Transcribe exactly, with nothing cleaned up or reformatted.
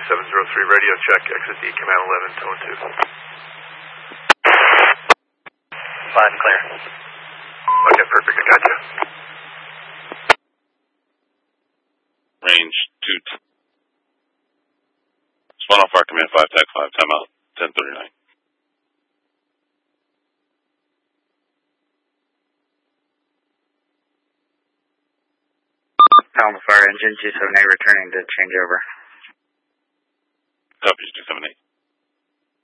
seven zero three, radio check, exit D, command eleven, tone two. Five and clear. Okay, perfect, I got you. Range two. It's one off our command five, tag five, timeout, ten thirty-nine. Alpha Fire Engine two seven eight returning to changeover. Copy, two seven eight.